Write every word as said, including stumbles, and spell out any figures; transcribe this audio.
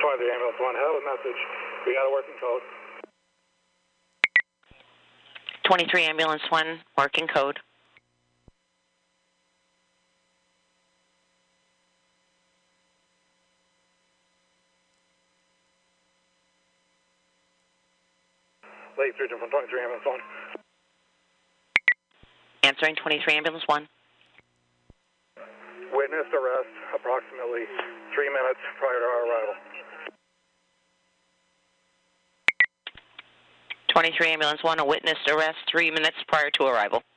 twenty-three ambulance one, have a message. We got a working code. twenty-three ambulance one, working code. Lake Sturgeon from twenty-three ambulance one. Answering twenty-three ambulance one. Witnessed arrest approximately three minutes prior to our arrival. twenty-three ambulance one, a witnessed arrest three minutes prior to arrival.